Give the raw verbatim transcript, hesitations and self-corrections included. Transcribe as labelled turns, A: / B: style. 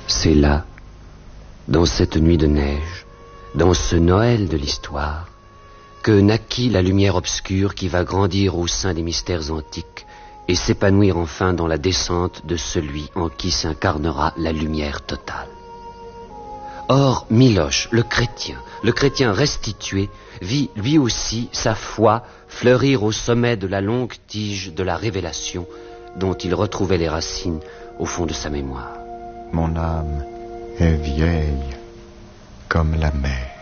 A: C'est là, dans cette nuit de neige, dans ce Noël de l'histoire, que naquit la lumière obscure qui va grandir au sein des mystères antiques et s'épanouir enfin dans la descente de celui en qui s'incarnera la lumière totale. Or, Miloche, le chrétien, le chrétien restitué, vit lui aussi sa foi fleurir au sommet de la longue tige de la révélation dont il retrouvait les racines au fond de sa mémoire.
B: Mon âme est vieille comme la mer.